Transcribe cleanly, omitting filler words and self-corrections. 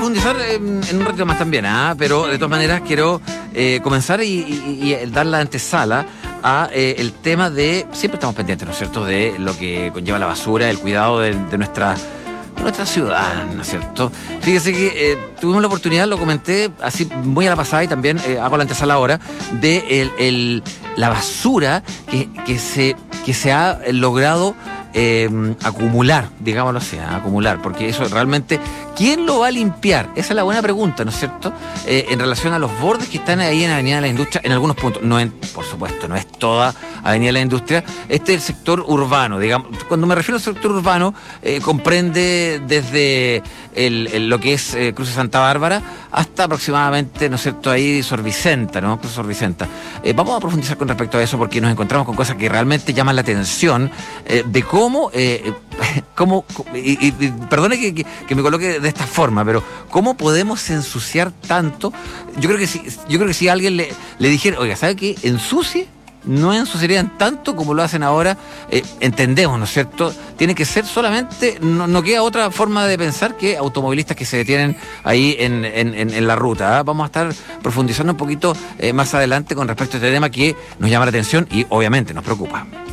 profundizar en un ratito más también, pero de todas maneras quiero comenzar y dar la antesala a el tema de, siempre estamos pendientes, ¿no es cierto?, de lo que conlleva la basura, el cuidado de nuestra ciudad, ¿no es cierto? Fíjese que tuvimos la oportunidad, lo comenté así muy a la pasada y también hago la antesala ahora, de la basura que se ha logrado acumular, digámoslo así, acumular, porque eso realmente, ¿quién lo va a limpiar? Esa es la buena pregunta, ¿no es cierto? En relación a los bordes que están ahí en Avenida de la Industria, en algunos puntos, por supuesto, no es toda Avenida de la Industria, este es el sector urbano, digamos. Cuando me refiero al sector urbano, comprende desde lo que es Cruce Santa Bárbara hasta aproximadamente, ¿no es cierto?, ahí Sor Vicenta, ¿no? Cruce Sor Vicenta. Vamos a profundizar con respecto a eso porque nos encontramos con cosas que realmente llaman la atención de cómo, perdone que me coloque de esta forma, pero ¿cómo podemos ensuciar tanto? Yo creo que si alguien le dijera, oiga, ¿sabe qué? Ensucie, no ensuciarían tanto como lo hacen ahora. Entendemos, ¿no es cierto? Tiene que ser solamente, no queda otra forma de pensar que automovilistas que se detienen ahí en la ruta. Vamos a estar profundizando un poquito más adelante con respecto a este tema que nos llama la atención y obviamente nos preocupa.